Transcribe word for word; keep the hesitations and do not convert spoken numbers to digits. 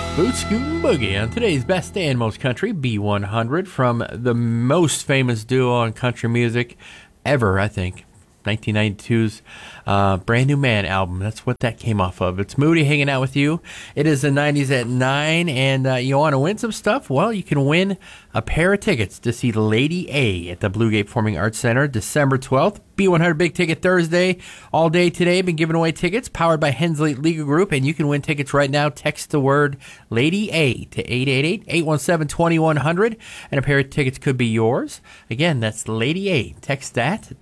Boot Scootin' Boogie on today's Best Day in Most Country, B one hundred, from the most famous duo in country music ever, I think, nineteen ninety-two's uh, Brand New Man album. That's what that came off of. It's Moody hanging out with you. It is the nineties at nine, and uh, you want to win some stuff? Well, you can win a pair of tickets to see Lady A at the Blue Gate Performing Arts Center December twelfth. B one hundred Big Ticket Thursday. All day today, been giving away tickets, powered by Hensley Legal Group, and you can win tickets right now. Text the word Lady A to eight eight eight, eight one seven, two one zero zero, and a pair of tickets could be yours. Again, that's Lady A. Text that